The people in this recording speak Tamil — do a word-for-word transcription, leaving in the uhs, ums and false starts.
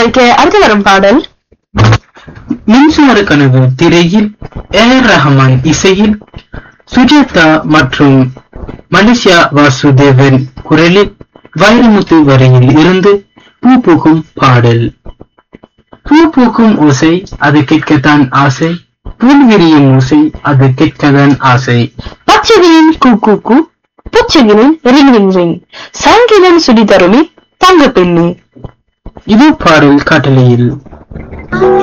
ஒழிக்க அடுத்து வரும் பாடல் மின்சார கனவு திரையில் ஏர் ரஹ்மான் இசையில் சுஜாதா மற்றும் மலேசியா வாசுதேவன் குரலில் வைரமுத்து வரையில் இருந்து பூ பூக்கும் பாடல். பூ பூக்கும் ஓசை அது கேட்கத்தான் ஆசை, புல் விரியும் ஓசை அது கேட்கத்தான் ஆசை. பச்சைகளின் கூ கூ கூ, புச்சைகளின் ரிங் ரிங் ரிங், சங்கீதம் சுடி தருமி தங்க பெண்ணு. இது பாடல் காட்டலையில்.